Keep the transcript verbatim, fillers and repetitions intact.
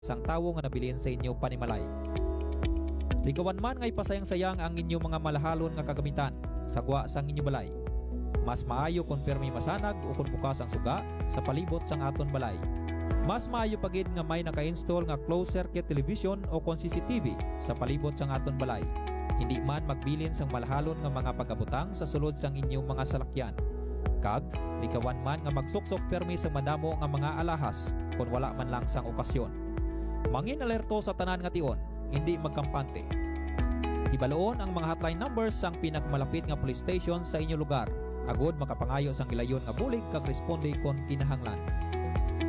sang tawo nga nabilin sa inyo panimalay. Ligawan man ngay pasayang-sayang ang inyo mga malahalon nga kagamitan sagwa sang inyo balay. Mas maayo kung permi masanag o kung bukas ang suga sa palibot sang aton balay. Mas maayo pagid nga may naka-install nga closed circuit television o kon C C T V sa palibot sang aton balay. Hindi man magbilin sang malahalon nga mga pagabutang sa sulod sang inyong mga salakyan. Kag ligawan man nga magsuksok permi sang madamo nga mga alahas kung wala man lang sang okasyon. Mangin alerto sa tanan nga tion, hindi magkampante. Ibaloon ang mga hotline numbers sang pinakamalapit nga police station sa inyong lugar. Agod makapangayo sang gilayon nga bulig kag responde kon kinahanglan.